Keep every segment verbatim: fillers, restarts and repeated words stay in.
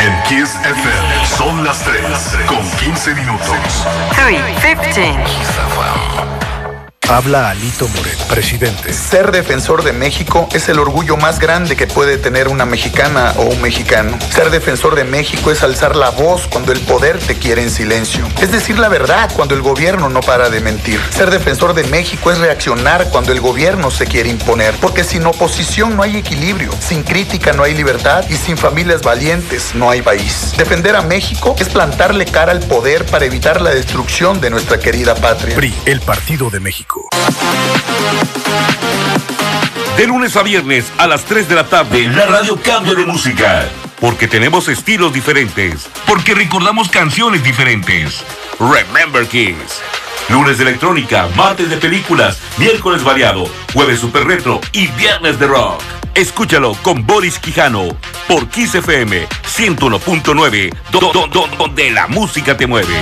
En Kiss F M son las tres con quince minutos. three fifteen. Habla Alito Moreno, presidente. Ser defensor de México es el orgullo más grande que puede tener una mexicana o un mexicano. Ser defensor de México es alzar la voz cuando el poder te quiere en silencio. Es decir la verdad cuando el gobierno no para de mentir. Ser defensor de México es reaccionar cuando el gobierno se quiere imponer. Porque sin oposición no hay equilibrio, sin crítica no hay libertad y sin familias valientes no hay país. Defender a México es plantarle cara al poder para evitar la destrucción de nuestra querida patria. P R I, el Partido de México. De lunes a viernes a las tres de la tarde, la radio cambia de música. Porque tenemos estilos diferentes. Porque recordamos canciones diferentes. Remember Kiss. Lunes de electrónica, martes de películas, miércoles variado, jueves super retro y viernes de rock. Escúchalo con Boris Quijano por Kiss F M ciento uno punto nueve, do, do, do, donde la música te mueve.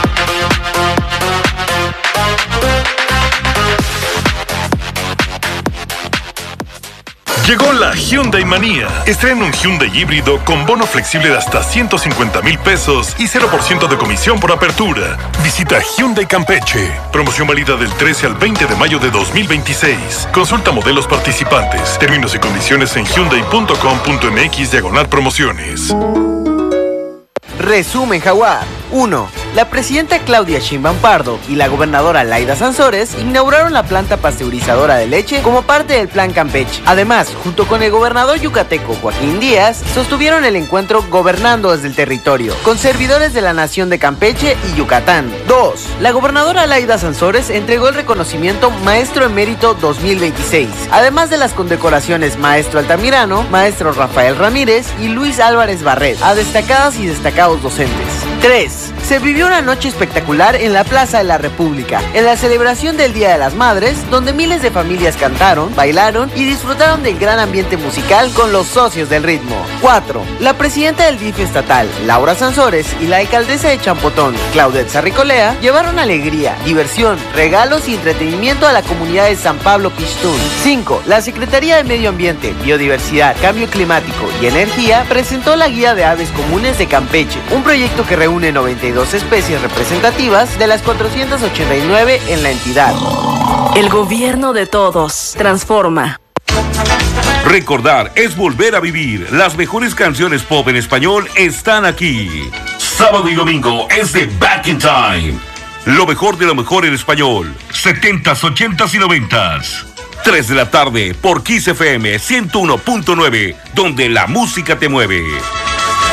Llegó la Hyundai Manía. Estrena un Hyundai híbrido con bono flexible de hasta ciento cincuenta mil pesos y cero por ciento de comisión por apertura. Visita Hyundai Campeche. Promoción válida del trece al veinte de mayo de dos mil veintiséis. Consulta modelos participantes. Términos y condiciones en hyundai punto com punto m x diagonal promociones. Resumen Jaguar. uno. La presidenta Claudia Sheinbaum Pardo y la gobernadora Laida Sansores inauguraron la planta pasteurizadora de leche como parte del Plan Campeche. Además, junto con el gobernador yucateco Joaquín Díaz, sostuvieron el encuentro Gobernando desde el Territorio, con servidores de la nación de Campeche y Yucatán. dos. La gobernadora Laida Sansores entregó el reconocimiento Maestro Emérito dos mil veintiséis, además de las condecoraciones Maestro Altamirano, Maestro Rafael Ramírez y Luis Álvarez Barret, a destacadas y destacados docentes. tres. Se vivió una noche espectacular en la Plaza de la República, en la celebración del Día de las Madres, donde miles de familias cantaron, bailaron y disfrutaron del gran ambiente musical con los socios del ritmo. cuatro. La presidenta del D I F estatal, Laura Sansores, y la alcaldesa de Champotón, Claudette Sarricolea, llevaron alegría, diversión, regalos y entretenimiento a la comunidad de San Pablo Pixtún. cinco. La Secretaría de Medio Ambiente, Biodiversidad, Cambio Climático y Energía presentó la Guía de Aves Comunes de Campeche, un proyecto que reúne noventa y dos especies representativas de las cuatrocientas ochenta y nueve en la entidad. El gobierno de todos transforma. Recordar es volver a vivir. Las mejores canciones pop en español están aquí. Sábado y domingo es de Back in Time. Lo mejor de lo mejor en español. setentas, ochentas y noventas. tres de la tarde por Kiss F M ciento uno punto nueve, donde la música te mueve.